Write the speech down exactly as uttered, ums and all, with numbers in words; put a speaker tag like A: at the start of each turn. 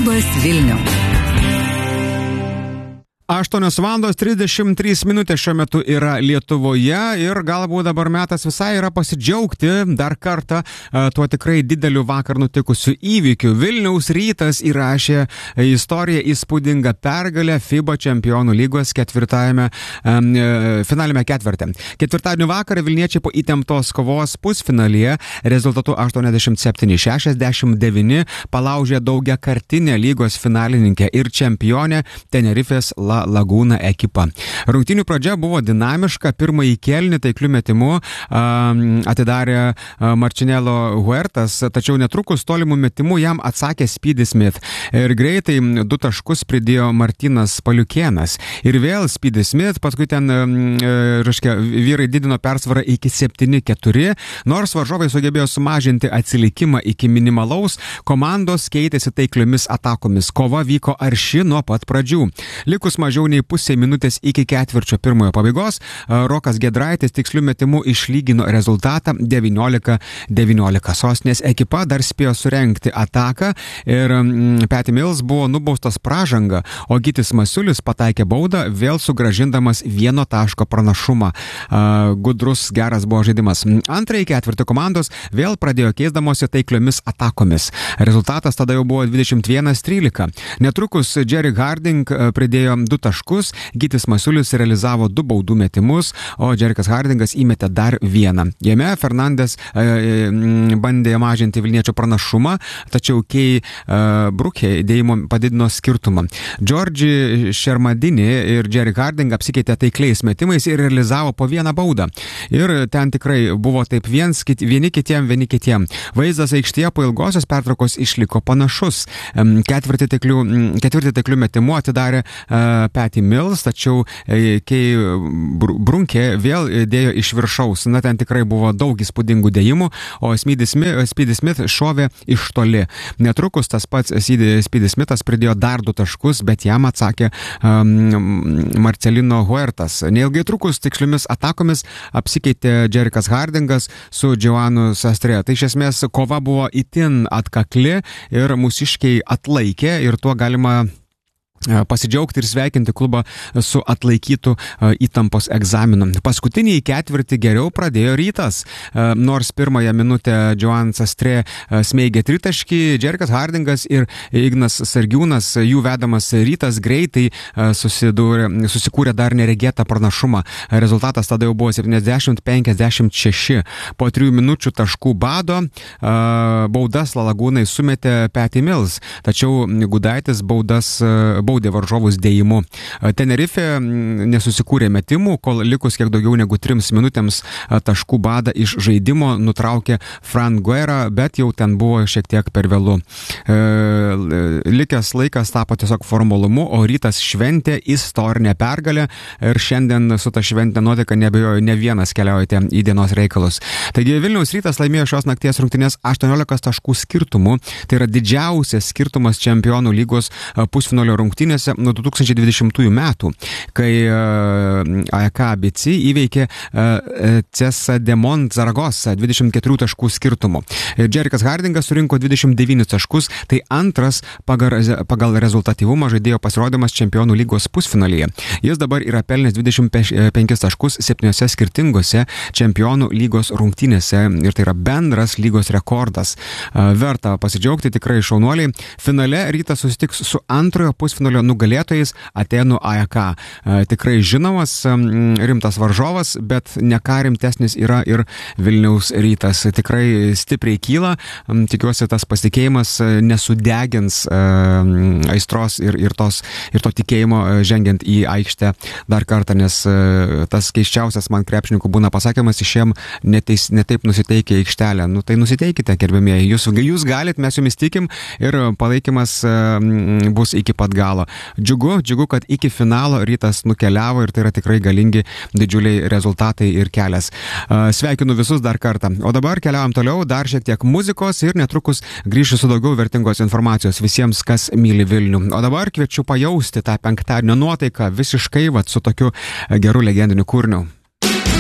A: Labas Vilniau.
B: aštuonios valandos trisdešimt trys minutės šiuo metu yra Lietuvoje ir galbūt dabar metas visai yra pasidžiaugti dar kartą tuo tikrai dideliu vakar nutikusiu įvykiu. Vilniaus Rytas įrašė istoriją įspūdingą pergalę FIBA čempionų lygos ketvirtajame um, finalime ketverte. Ketvirtadienio vakarą vilniečiai po įtemptos kovos pusfinalyje rezultatu aštuoniasdešimt septyni šešiasdešimt devyni palaužė daugiakartinę lygos finalininkę ir čempionę Tenerifės La Laguna ekipą. Rungtynių pradžia buvo dinamiška, pirmąjį kėlinį taikliu metimu um, atidarė uh, Marcinelo Huertas, tačiau netrukus tolimų metimų jam atsakė Speedy Smith ir greitai du taškus pridėjo Martynas Paliukėnas. Ir vėl Speedy Smith, paskui ten um, reiškia, vyrai didino persvarą iki septyni keturi, nors varžovai sugebėjo sumažinti atsilikimą iki minimalaus, komandos keitėsi taikliomis atakomis. Kova vyko arši nuo pat pradžių. Likus mažiau nei pusė minutės iki ketvirčio pirmojo pabaigos, Rokas Giedraitis tiksliu metimu išlygino rezultatą devyniolika devyniolika. Sostinės ekipa dar spėjo surengti ataką ir Patty Mills buvo nubaustas pražanga, o Gytis Masiulis pataikė baudą, vėl sugrąžindamas vieno taško pranašumą. Gudrus, geras buvo žaidimas. Antrąjį ketvirtį komandos vėl pradėjo keisdamosi taikliomis atakomis. Rezultatas tada jau buvo dvidešimt vienas trylika. Netrukus Jerry Harding pridėjo du taškus, Gytis Masiulis realizavo du baudų metimus, o Jerikas Hardingas įmetė dar vieną. Jame Fernandes e, e, bandė mažinti vilniečio pranašumą, tačiau Kei e, Brukė dėjimo padidino skirtumą. Georgi Šermadini ir Jerry Harding apsikeitė taikliais metimais ir realizavo po vieną baudą. Ir ten tikrai buvo taip viens, kit, vieni kitiem, vieni kitiem. Vaizdas aikštėje po ilgosios pertraukos išliko panašus. Ketvirtį taiklių, ketvirtį taiklių metimų atidarė Patty Mills, tačiau Kei Brunkė vėl dėjo iš viršaus. Na, ten tikrai buvo daug įspūdingų dėjimų, o Speedy Smith, Speedy Smith šovė iš toli. Netrukus tas pats Speedy Smithas pridėjo dar du taškus, bet jam atsakė um, Marcelino Huertas. Neilgai trukus tiksliomis atakomis apsikeitė Jerikas Hardingas su Giovanu Sastre. Tai iš esmės kova buvo itin atkakli ir mūsiškiai atlaikė ir tuo galima pasidžiaugti ir sveikinti klubą su atlaikytų įtampos egzaminu. Paskutinį ketvirtį geriau pradėjo Rytas. Nors pirmąją minutę Giovanni Sastre smeigė tritaškį, Jerikas Hardingas ir Ignas Sargiūnas, jų vedamas Rytas greitai susidūrė, susikūrė dar neregėtą pranašumą. Rezultatas tada jau buvo septyniasdešimt penkiasdešimt šeši. Po trijų minučių taškų bado baudas La Lagūnai sumetė Patty Mills, tačiau Gudaitis baudas baudė varžovus dėjimu. Tenerifė nesusikūrė metimų, kol likus kiek daugiau negu trims minutėms taškų badą iš žaidimo nutraukė Fran Guerra, bet jau ten buvo šiek tiek per vėlu. Likęs laikas tapo tiesiog formalumu, o Rytas šventė istorinę pergalę ir šiandien su ta šventė nuotaika nebejoju ne vienas keliaujate į dienos reikalus. Taigi Vilniaus Rytas laimėjo šios nakties rungtynės aštuoniolika taškų skirtumu. Tai yra didžiausias skirtumas čempionų lygos pusfinalio rungtynėse nuo du tūkstančiai dvidešimtųjų metų, kai A E K B C įveikė Cesa de Mont Zaragoza dvidešimt keturių taškų skirtumu. Jerikas Hardingas surinko dvidešimt devynis taškus, tai antras pagal, pagal rezultatyvumą žaidėjo pasirodymas čempionų lygos pusfinalyje. Jis dabar yra pelnęs dvidešimt penkis taškus septyniose skirtingose čempionų lygos rungtynėse ir tai yra bendras lygos rekordas. Verta pasidžiaugti, tikrai šaunuoliai. Finale Rytas susitiks su antrojo pusfinalio nugalėtojais Atėnų A E K. Tikrai žinomas, rimtas varžovas, bet ne ką rimtesnis yra ir Vilniaus Rytas. Tikrai stipriai kyla. Tikiuosi, tas pasitikėjimas nesudegins aistros ir, ir, tos, ir to tikėjimo žengiant į aikštę dar kartą, nes tas keiščiausias man krepšininkų būna pasakymas, išėjom neteis, netaip nusiteikę aikštelę. Nu tai nusiteikite, gerbėmieji. Jūs, jūs galit, mes jumis tikim ir palaikymas bus iki pat galo. Džiugu, džiugu, kad iki finalo Rytas nukeliavo ir tai yra tikrai galingi didžiuliai rezultatai ir kelias. Sveikinu visus dar kartą. O dabar keliaujam toliau, dar šiek tiek muzikos ir netrukus grįšiu su daugiau vertingos informacijos visiems, kas myli Vilnių. O dabar kviečiu pajausti tą penktadienio nuotaiką visiškai vat su tokiu geru legendiniu kūriniu.